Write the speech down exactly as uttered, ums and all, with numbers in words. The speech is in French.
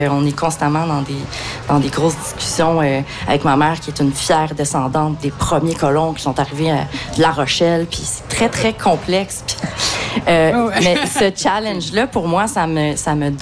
On est constamment dans des, dans des grosses discussions euh, avec ma mère, qui est une fière descendante des premiers colons qui sont arrivés à, de La Rochelle. Puis c'est très, très complexe. Puis, euh, oh ouais. Mais ce challenge-là, pour moi, ça me, ça me